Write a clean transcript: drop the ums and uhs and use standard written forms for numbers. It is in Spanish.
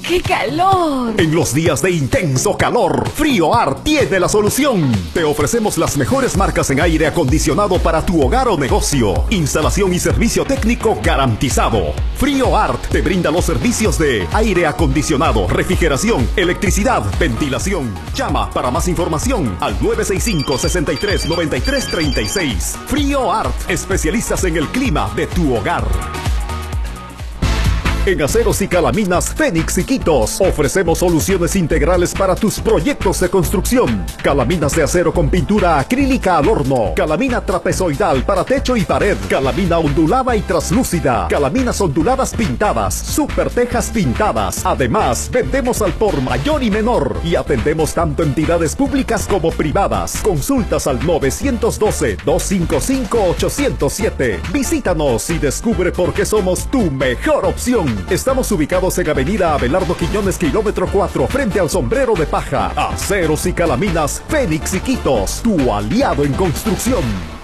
¡Qué calor! En los días de intenso calor, FrioArt tiene la solución. Te ofrecemos las mejores marcas en aire acondicionado para tu hogar o negocio. Instalación y servicio técnico garantizado. FrioArt te brinda los servicios de aire acondicionado, refrigeración, electricidad, ventilación. Llama para más información al 965-639336. FrioArt, especialistas en el clima de tu hogar. En Aceros y Calaminas Fénix y Quitos ofrecemos soluciones integrales para tus proyectos de construcción. Calaminas de acero con pintura acrílica al horno, calamina trapezoidal para techo y pared, calamina ondulada y traslúcida, calaminas onduladas pintadas, super tejas pintadas. Además, vendemos al por mayor y menor y atendemos tanto entidades públicas como privadas. Consultas al 912-255-807. Visítanos y descubre por qué somos tu mejor opción. Estamos ubicados en Avenida Abelardo Quiñones, kilómetro 4, frente al Sombrero de Paja. Aceros y Calaminas Fénix y Quitos, tu aliado en construcción.